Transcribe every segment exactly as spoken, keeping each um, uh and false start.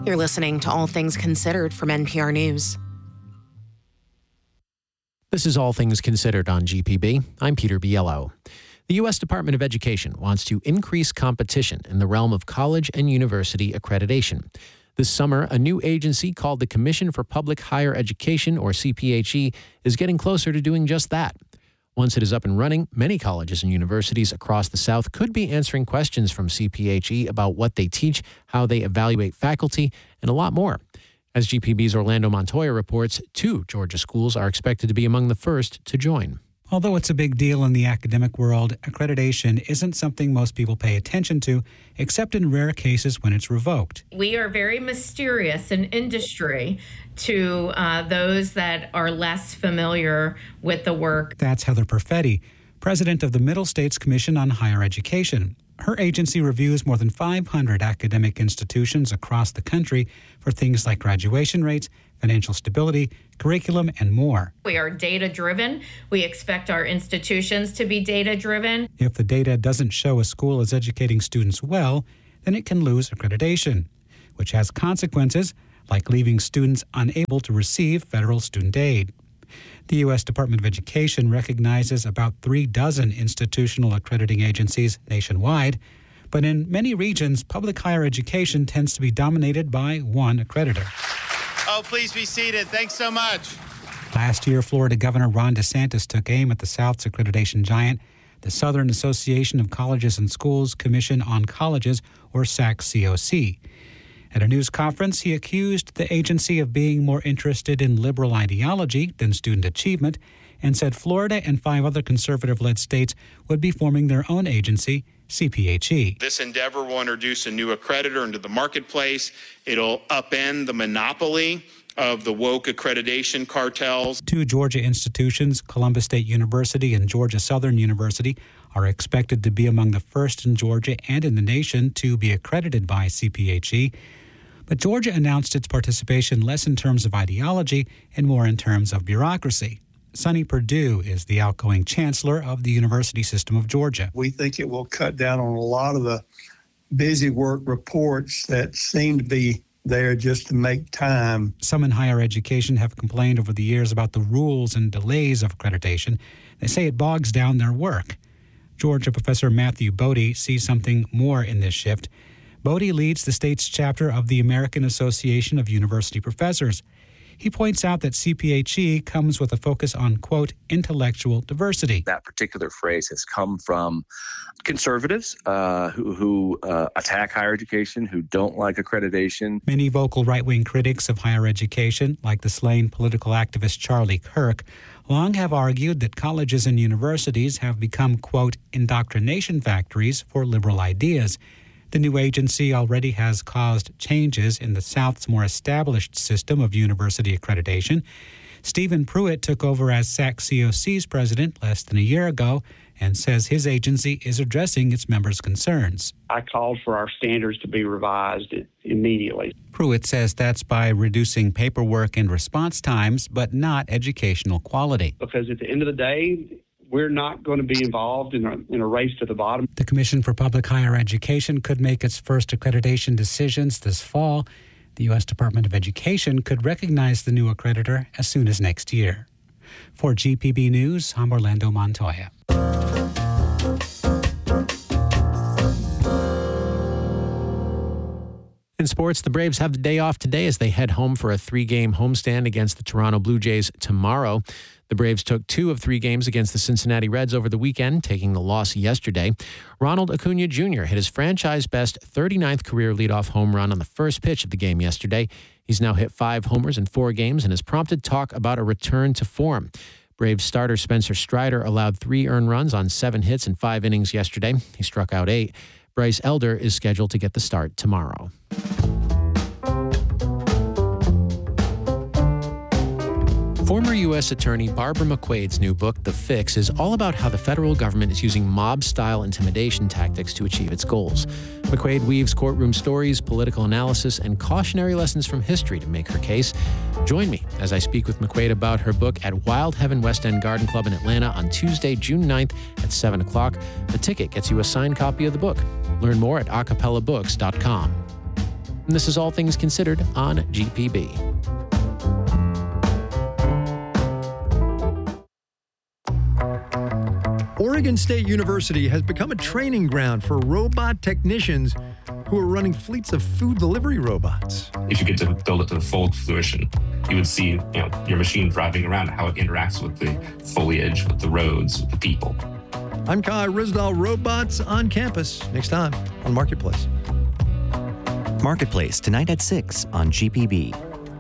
You're listening to All Things Considered from N P R News. This is All Things Considered on G P B. I'm Peter Biello. The U S Department of Education wants to increase competition in the realm of college and university accreditation. This summer, a new agency called the Commission for Public Higher Education, or C P H E, is getting closer to doing just that. Once it is up and running, many colleges and universities across the South could be answering questions from C P H E about what they teach, how they evaluate faculty, and a lot more. As G P B's Orlando Montoya reports, two Georgia schools are expected to be among the first to join. Although it's a big deal in the academic world, accreditation isn't something most people pay attention to, except in rare cases when it's revoked. We are very mysterious in industry to uh, those that are less familiar with the work. That's Heather Perfetti, president of the Middle States Commission on Higher Education. Her agency reviews more than five hundred academic institutions across the country for things like graduation rates, financial stability, curriculum, and more. We are data-driven. We expect our institutions to be data-driven. If the data doesn't show a school is educating students well, then it can lose accreditation, which has consequences like leaving students unable to receive federal student aid. The U S Department of Education recognizes about three dozen institutional accrediting agencies nationwide, but in many regions, public higher education tends to be dominated by one accreditor. Oh, please be seated. Thanks so much. Last year, Florida Governor Ron DeSantis took aim at the South's accreditation giant, the Southern Association of Colleges and Schools Commission on Colleges, or S A C C O C. At a news conference, he accused the agency of being more interested in liberal ideology than student achievement and said Florida and five other conservative-led states would be forming their own agency, C P H E. This endeavor will introduce a new accreditor into the marketplace. It'll upend the monopoly of the woke accreditation cartels. Two Georgia institutions, Columbus State University and Georgia Southern University, are expected to be among the first in Georgia and in the nation to be accredited by C P H E. But Georgia announced its participation less in terms of ideology and more in terms of bureaucracy. Sonny Perdue is the outgoing chancellor of the University System of Georgia. We think it will cut down on a lot of the busy work reports that seem to be there just to make time. Some in higher education have complained over the years about the rules and delays of accreditation. They say it bogs down their work. Georgia professor Matthew Bodie sees something more in this shift. Bodie leads the state's chapter of the American Association of University Professors. He points out that C P H E comes with a focus on, quote, intellectual diversity. That particular phrase has come from conservatives uh, who, who uh, attack higher education, who don't like accreditation. Many vocal right-wing critics of higher education, like the slain political activist Charlie Kirk, long have argued that colleges and universities have become, quote, indoctrination factories for liberal ideas. The new agency already has caused changes in the South's more established system of university accreditation. Stephen Pruitt took over as S A C C O C's president less than a year ago and says his agency is addressing its members' concerns. I called for our standards to be revised immediately. Pruitt says that's by reducing paperwork and response times, but not educational quality. Because at the end of the day, we're not going to be involved in a, in a race to the bottom. The Commission for Public Higher Education could make its first accreditation decisions this fall. The U S Department of Education could recognize the new accreditor as soon as next year. For G P B News, I'm Orlando Montoya. In sports, the Braves have the day off today as they head home for a three-game homestand against the Toronto Blue Jays tomorrow. The Braves took two of three games against the Cincinnati Reds over the weekend, taking the loss yesterday. Ronald Acuna Junior hit his franchise-best thirty-ninth career leadoff home run on the first pitch of the game yesterday. He's now hit five homers in four games and has prompted talk about a return to form. Braves starter Spencer Strider allowed three earned runs on seven hits in five innings yesterday. He struck out eight. Bryce Elder is scheduled to get the start tomorrow. Former U S Attorney Barbara McQuade's new book, The Fix, is all about how the federal government is using mob-style intimidation tactics to achieve its goals. McQuade weaves courtroom stories, political analysis, and cautionary lessons from history to make her case. Join me as I speak with McQuade about her book at Wild Heaven West End Garden Club in Atlanta on Tuesday, June ninth at seven o'clock. The ticket gets you a signed copy of the book. Learn more at acapella books dot com. and this is All Things Considered on G P B. Oregon State University has become a training ground for robot technicians who are running fleets of food delivery robots. If you get to build it to the full fruition, you would see, you know, your machine driving around, how it interacts with the foliage, with the roads, with the people. I'm Kai Risdall. Robots on campus. Next time on Marketplace. Marketplace tonight at six on G P B.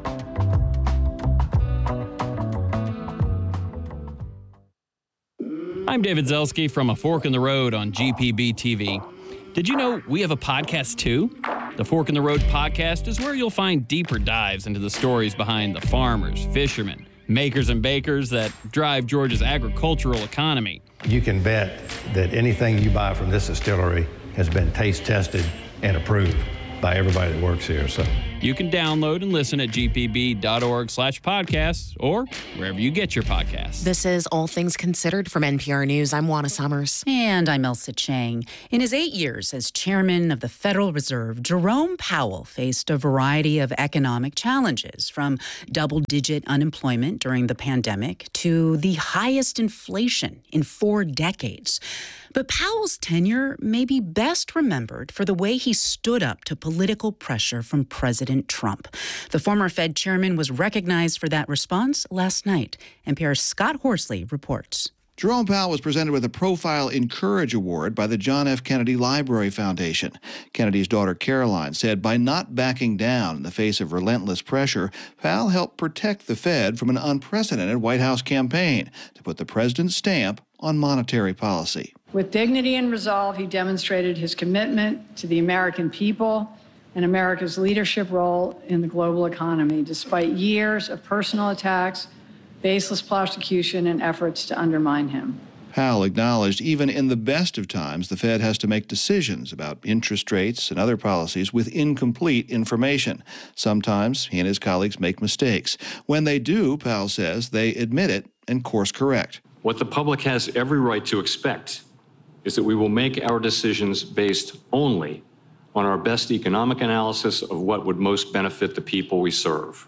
I'm David Zelski from A Fork in the Road on G P B T V. Did you know we have a podcast too? The Fork in the Road podcast is where you'll find deeper dives into the stories behind the farmers, fishermen, makers and bakers that drive Georgia's agricultural economy. You can bet that anything you buy from this distillery has been taste tested and approved by everybody that works here. So you can download and listen at gpb.org slash podcasts or wherever you get your podcasts. This is All Things Considered from N P R News. I'm Juana Summers. And I'm Elsa Chang. In his eight years as chairman of the Federal Reserve, Jerome Powell faced a variety of economic challenges, from double-digit unemployment during the pandemic to the highest inflation in four decades. But Powell's tenure may be best remembered for the way he stood up to political pressure from President Trump. The former Fed chairman was recognized for that response last night. N P R's Scott Horsley reports. Jerome Powell was presented with a Profile in Courage Award by the John F. Kennedy Library Foundation. Kennedy's daughter Caroline said by not backing down in the face of relentless pressure, Powell helped protect the Fed from an unprecedented White House campaign to put the president's stamp on monetary policy. With dignity and resolve, he demonstrated his commitment to the American people and America's leadership role in the global economy, despite years of personal attacks, baseless prosecution, and efforts to undermine him. Powell acknowledged even in the best of times, the Fed has to make decisions about interest rates and other policies with incomplete information. Sometimes he and his colleagues make mistakes. When they do, Powell says, they admit it and course correct. What the public has every right to expect is that we will make our decisions based only on our best economic analysis of what would most benefit the people we serve.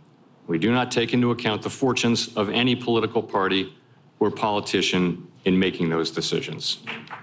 We do not take into account the fortunes of any political party or politician in making those decisions.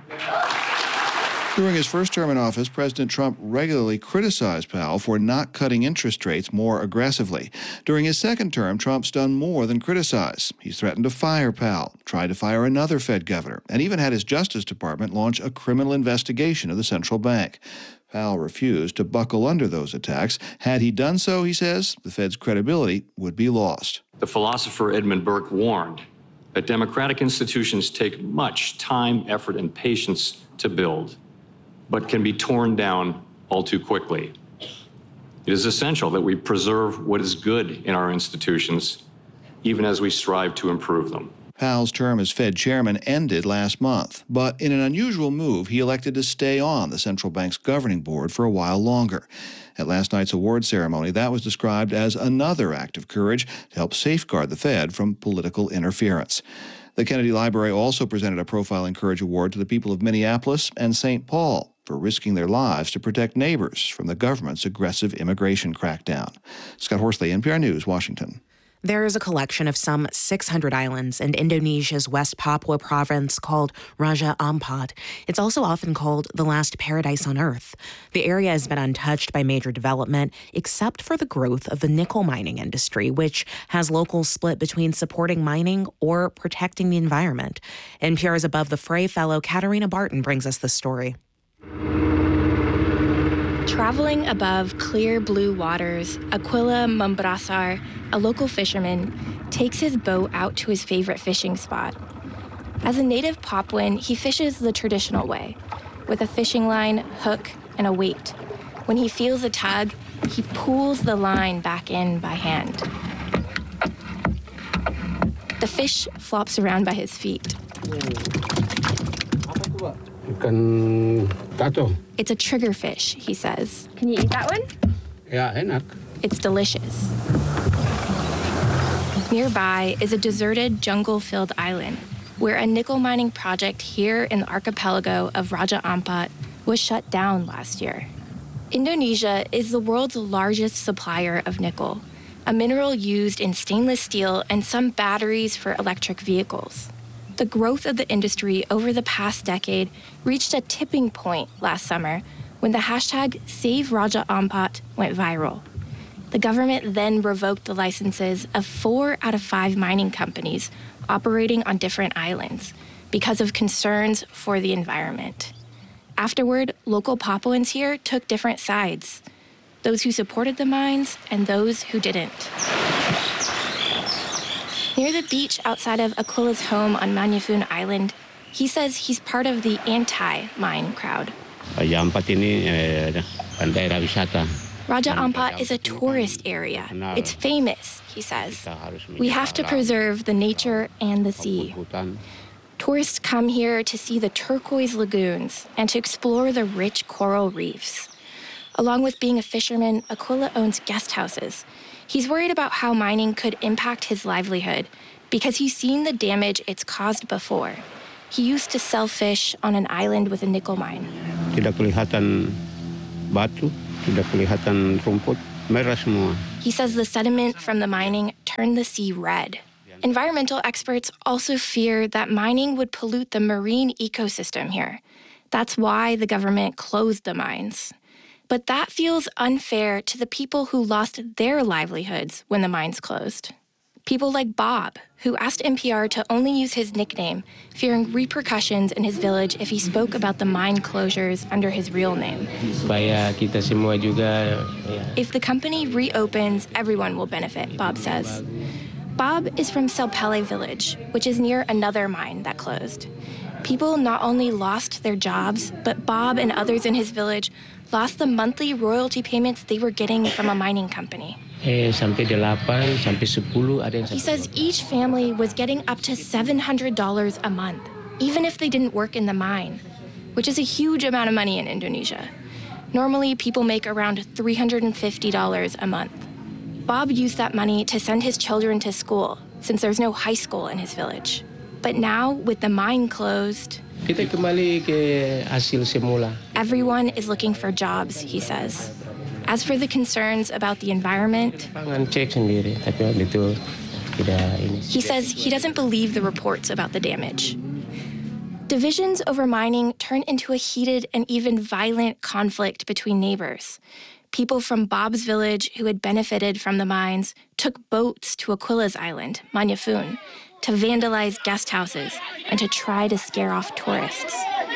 During his first term in office, President Trump regularly criticized Powell for not cutting interest rates more aggressively. During his second term, Trump's done more than criticize. He's threatened to fire Powell, tried to fire another Fed governor, and even had his Justice Department launch a criminal investigation of the central bank. Powell refused to buckle under those attacks. Had he done so, he says, the Fed's credibility would be lost. The philosopher Edmund Burke warned that democratic institutions take much time, effort, and patience to build, but can be torn down all too quickly. It is essential that we preserve what is good in our institutions, even as we strive to improve them. Powell's term as Fed chairman ended last month, but in an unusual move, he elected to stay on the central bank's governing board for a while longer. At last night's award ceremony, that was described as another act of courage to help safeguard the Fed from political interference. The Kennedy Library also presented a Profile in Courage Award to the people of Minneapolis and Saint Paul for risking their lives to protect neighbors from the government's aggressive immigration crackdown. Scott Horsley, N P R News, Washington. There is a collection of some six hundred islands in Indonesia's West Papua province called Raja Ampat. It's also often called the last paradise on Earth. The area has been untouched by major development, except for the growth of the nickel mining industry, which has locals split between supporting mining or protecting the environment. N P R's Above the Fray fellow Katarina Barton brings us this story. Traveling above clear blue waters, Aquila Mambrasar, a local fisherman, takes his boat out to his favorite fishing spot. As a native Papuan, he fishes the traditional way, with a fishing line, hook, and a weight. When he feels a tug, he pulls the line back in by hand. The fish flops around by his feet. It's a triggerfish, he says. Can you eat that one? Yeah, enak. It's delicious. Nearby is a deserted, jungle-filled island where a nickel mining project here in the archipelago of Raja Ampat was shut down last year. Indonesia is the world's largest supplier of nickel, a mineral used in stainless steel and some batteries for electric vehicles. The growth of the industry over the past decade reached a tipping point last summer when the hashtag Save Raja Ampat went viral. The government then revoked the licenses of four out of five mining companies operating on different islands because of concerns for the environment. Afterward, local Papuans here took different sides, those who supported the mines and those who didn't. Near the beach outside of Aquila's home on Manyafun Island, he says he's part of the anti-mine crowd. Raja Ampat ini eh, daerah wisata. Raja Ampat is a tourist area. It's famous, he says. We have to preserve the nature and the sea. Tourists come here to see the turquoise lagoons and to explore the rich coral reefs. Along with being a fisherman, Aquila owns guest houses. He's worried about how mining could impact his livelihood because he's seen the damage it's caused before. He used to sell fish on an island with a nickel mine. Tidak kelihatan batu, tidak kelihatan rumput, merah semua. He says the sediment from the mining turned the sea red. Environmental experts also fear that mining would pollute the marine ecosystem here. That's why the government closed the mines. But that feels unfair to the people who lost their livelihoods when the mines closed. People like Bob, who asked N P R to only use his nickname, fearing repercussions in his village if he spoke about the mine closures under his real name. Supaya kita semua juga, ya. If the company reopens, everyone will benefit, Bob says. Bob is from Selpele village, which is near another mine that closed. People not only lost their jobs, but Bob and others in his village lost the monthly royalty payments they were getting from a mining company. Eh, sampai delapan, sampai sepuluh, ada yang He says each family was getting up to seven hundred dollars a month, even if they didn't work in the mine, which is a huge amount of money in Indonesia. Normally, people make around three hundred fifty dollars a month. Bob used that money to send his children to school, since there's no high school in his village. But now, with the mine closed, kita kembali ke hasil semula. Everyone is looking for jobs, he says. As for the concerns about the environment, he says he doesn't believe the reports about the damage. Divisions over mining turned into a heated and even violent conflict between neighbors. People from Bob's village who had benefited from the mines took boats to Aquila's island, Manyafun, to vandalize guest houses and to try to scare off tourists.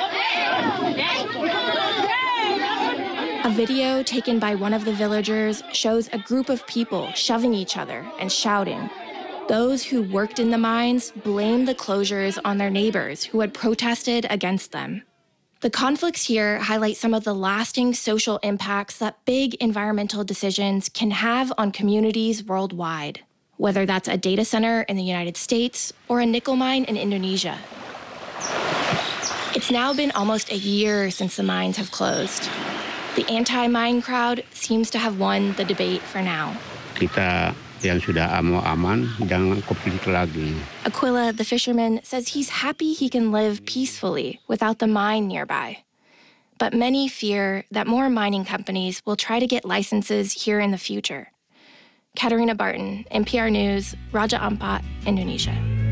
A video taken by one of the villagers shows a group of people shoving each other and shouting. Those who worked in the mines blamed the closures on their neighbors who had protested against them. The conflicts here highlight some of the lasting social impacts that big environmental decisions can have on communities worldwide, whether that's a data center in the United States or a nickel mine in Indonesia. It's now been almost a year since the mines have closed. The anti-mine crowd seems to have won the debate for now. Kita yang sudah aman, jangan konflik lagi. Aquila, the fisherman, says he's happy he can live peacefully without the mine nearby. But many fear that more mining companies will try to get licenses here in the future. Katerina Barton, N P R News, Raja Ampat, Indonesia.